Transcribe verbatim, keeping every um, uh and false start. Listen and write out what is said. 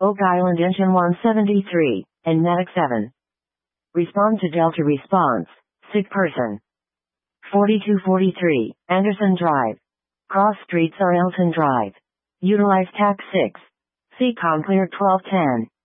Oak Island engine one seventy-three, and medic seven. Respond to Delta response, sick person. forty-two forty-three, Anderson Drive. Cross streets are Elton Drive. Utilize T A C six. C COM clear twelve ten.